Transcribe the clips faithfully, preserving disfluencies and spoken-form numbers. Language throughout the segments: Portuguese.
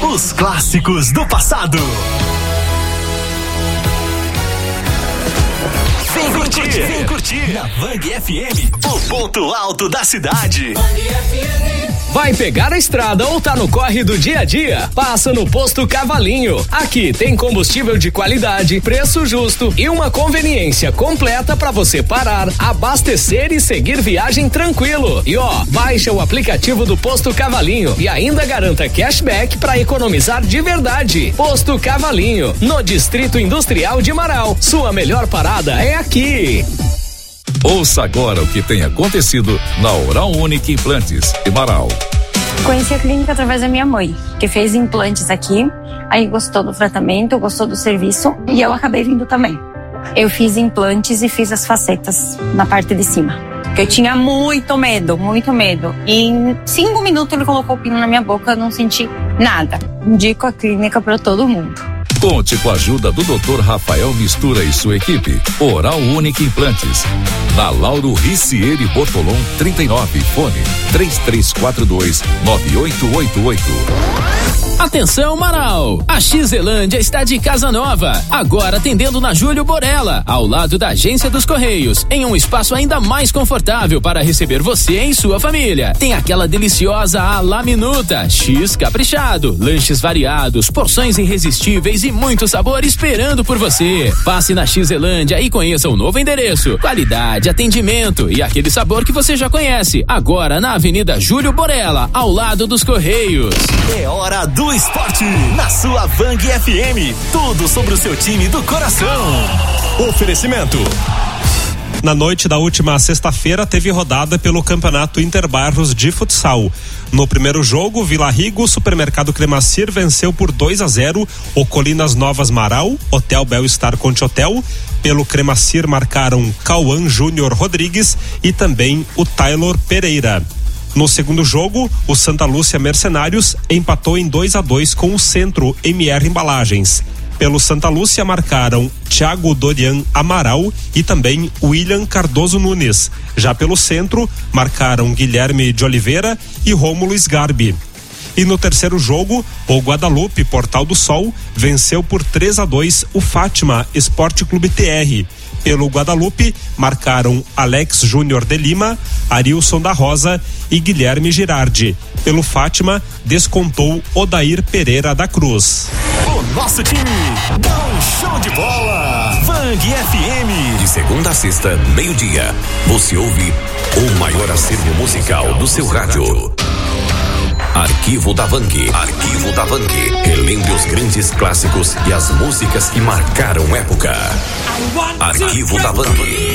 Os clássicos do passado. Vem curtir, vem curtir. Na Vang F M, o ponto alto da cidade. Vang F M. Vai pegar a estrada ou tá no corre do dia a dia? Passa no Posto Cavalinho. Aqui tem combustível de qualidade, preço justo e uma conveniência completa para você parar, abastecer e seguir viagem tranquilo. E ó, baixa o aplicativo do Posto Cavalinho e ainda garanta cashback para economizar de verdade. Posto Cavalinho, no Distrito Industrial de Marau. Sua melhor parada é aqui. Ouça agora o que tem acontecido na Oral Unique Implantes de Marau. Conheci a clínica através da minha mãe, que fez implantes aqui, aí gostou do tratamento, gostou do serviço e eu acabei vindo também. Eu fiz implantes e fiz as facetas na parte de cima, porque eu tinha muito medo, muito medo. E em cinco minutos ele colocou o pino na minha boca, eu não senti nada. Indico a clínica para todo mundo. Conte com a ajuda do doutor Rafael Mistura e sua equipe. Oral Unique Implantes. Na Lauro Ricieri Bortolom trinta e nove, fone três três quatro dois nove oito oito oito. Atenção, Marau! A Xelândia está de casa nova, agora atendendo na Júlio Borella, ao lado da Agência dos Correios, em um espaço ainda mais confortável para receber você e sua família. Tem aquela deliciosa à la minuta, X caprichado, lanches variados, porções irresistíveis e muito sabor esperando por você. Passe na Xelândia e conheça o novo endereço, qualidade, atendimento e aquele sabor que você já conhece, agora na Avenida Júlio Borella, ao lado dos Correios. É hora do esporte, na sua Vang F M, tudo sobre o seu time do coração. Oferecimento. Na noite da última sexta-feira teve rodada pelo Campeonato Interbairros de Futsal. No primeiro jogo, Vila Rigo, Supermercado Cremacir venceu por dois a zero o Colinas Novas Marau, Hotel Bel-Star Conte Hotel. Pelo Cremacir marcaram Cauã Júnior Rodrigues e também o Taylor Pereira. No segundo jogo, o Santa Lúcia Mercenários empatou em dois a dois com o Centro M R Embalagens. Pelo Santa Lúcia marcaram Thiago Dorian Amaral e também William Cardoso Nunes. Já pelo Centro, marcaram Guilherme de Oliveira e Rômulo Sgarbi. E no terceiro jogo, o Guadalupe Portal do Sol venceu por três a dois o Fátima Esporte Clube T R. Pelo Guadalupe, marcaram Alex Júnior de Lima, Arilson da Rosa e Guilherme Girardi. Pelo Fátima, descontou Odair Pereira da Cruz. O nosso time dá um show de bola. Vang F M. De segunda a sexta, meio-dia, você ouve o maior acervo musical do seu rádio. Arquivo da Vang. Arquivo da Vang. Relembre os grandes clássicos e as músicas que marcaram época. Arquivo da Vang.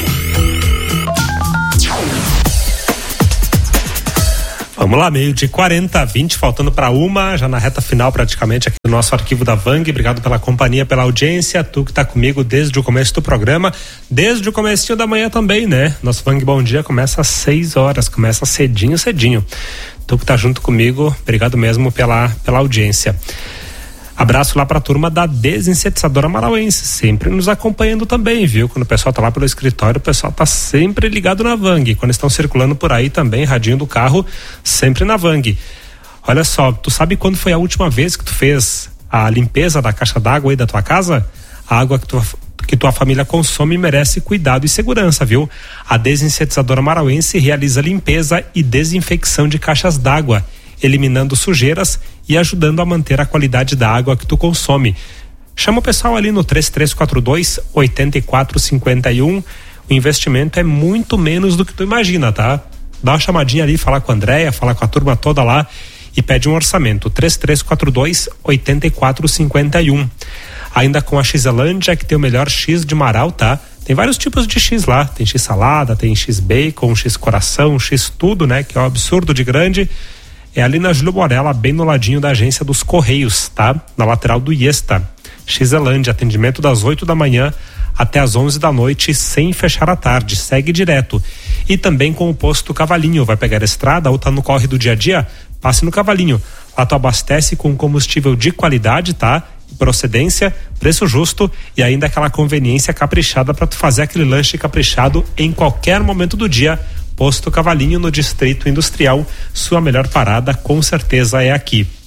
Vamos lá, meio de quarenta, vinte, faltando para uma, já na reta final praticamente aqui do nosso Arquivo da Vang. Obrigado pela companhia, pela audiência, tu que tá comigo desde o começo do programa, desde o comecinho da manhã também, né? Nosso Vang Bom Dia começa às seis horas, começa cedinho, cedinho. Tu que tá junto comigo, obrigado mesmo pela, pela audiência. Abraço lá pra turma da Desinsetizadora Marauense, sempre nos acompanhando também, viu? Quando o pessoal tá lá pelo escritório, o pessoal tá sempre ligado na Vang. Quando estão circulando por aí também, radinho do carro, sempre na Vang. Olha só, tu sabe quando foi a última vez que tu fez a limpeza da caixa d'água aí da tua casa? A água que tua, que tua família consome merece cuidado e segurança, viu? A Desinsetizadora Marauense realiza limpeza e desinfecção de caixas d'água, eliminando sujeiras e ajudando a manter a qualidade da água que tu consome. Chama o pessoal ali no três três quatro dois, oito quatro cinco um. O investimento é muito menos do que tu imagina, tá? Dá uma chamadinha ali, fala com a Andréia, fala com a turma toda lá e pede um orçamento. três três quatro dois, oito quatro cinco um. Ainda com a Xelândia, que tem o melhor X de Marau, tá? Tem vários tipos de X lá. Tem X salada, tem X bacon, X coração, X tudo, né? Que é um absurdo de grande. É ali na Júlio Borella, bem no ladinho da Agência dos Correios, tá? Na lateral do Iesta. Xelândia, atendimento das oito da manhã até as onze da noite, sem fechar à tarde. Segue direto. E também com o posto Cavalinho. Vai pegar a estrada ou tá no corre do dia a dia? Passe no Cavalinho. Lá tu abastece com combustível de qualidade, tá? Procedência, preço justo e ainda aquela conveniência caprichada para tu fazer aquele lanche caprichado em qualquer momento do dia. Posto Cavalinho, no Distrito Industrial, sua melhor parada com certeza é aqui.